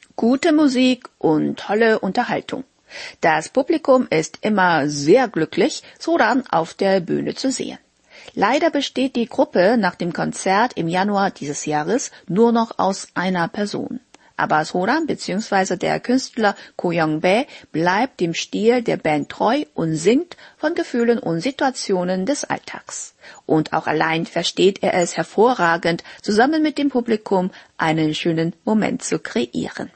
Gute Musik und tolle Unterhaltung. Das Publikum ist immer sehr glücklich, Soran auf der Bühne zu sehen. Leider besteht die Gruppe nach dem Konzert im Januar dieses Jahres nur noch aus einer Person. Aber Soran bzw. der Künstler Ko Young-bae bleibt dem Stil der Band treu und singt von Gefühlen und Situationen des Alltags. Und auch allein versteht er es hervorragend, zusammen mit dem Publikum einen schönen Moment zu kreieren.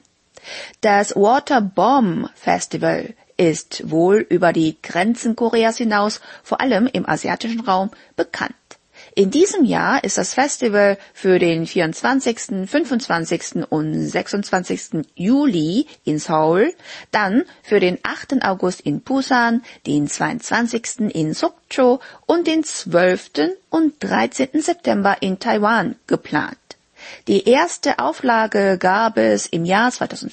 Das Water Bomb Festival ist wohl über die Grenzen Koreas hinaus, vor allem im asiatischen Raum, bekannt. In diesem Jahr ist das Festival für den 24., 25. und 26. Juli in Seoul, dann für den 8. August in Busan, den 22. in Sokcho und den 12. und 13. September in Taiwan geplant. Die erste Auflage gab es im Jahr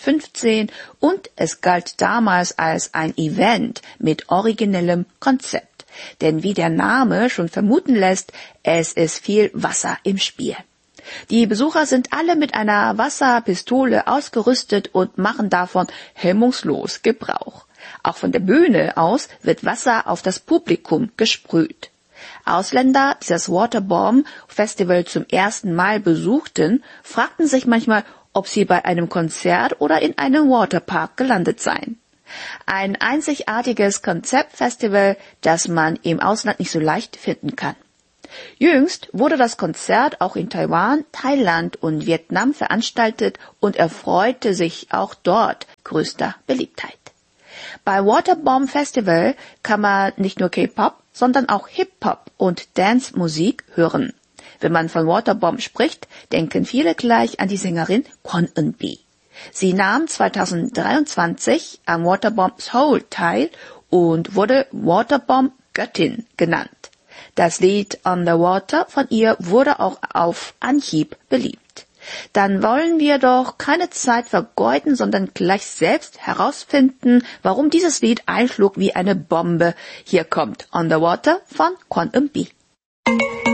2015 und es galt damals als ein Event mit originellem Konzept. Denn wie der Name schon vermuten lässt, es ist viel Wasser im Spiel. Die Besucher sind alle mit einer Wasserpistole ausgerüstet und machen davon hemmungslos Gebrauch. Auch von der Bühne aus wird Wasser auf das Publikum gesprüht. Ausländer, die das Waterbomb Festival zum ersten Mal besuchten, fragten sich manchmal, ob sie bei einem Konzert oder in einem Waterpark gelandet seien. Ein einzigartiges Konzeptfestival, das man im Ausland nicht so leicht finden kann. Jüngst wurde das Konzert auch in Taiwan, Thailand und Vietnam veranstaltet und erfreute sich auch dort größter Beliebtheit. Bei Waterbomb Festival kann man nicht nur K-Pop, sondern auch Hip-Hop und Dance-Musik hören. Wenn man von Waterbomb spricht, denken viele gleich an die Sängerin Kwon Eun-bi. Sie nahm 2023 am Waterbomb Seoul teil und wurde Waterbomb Göttin genannt. Das Lied On the Water von ihr wurde auch auf Anhieb beliebt. Dann wollen wir doch keine Zeit vergeuden, sondern gleich selbst herausfinden, warum dieses Lied einschlug wie eine Bombe. Hier kommt On the Water von Kwon Eun-bi.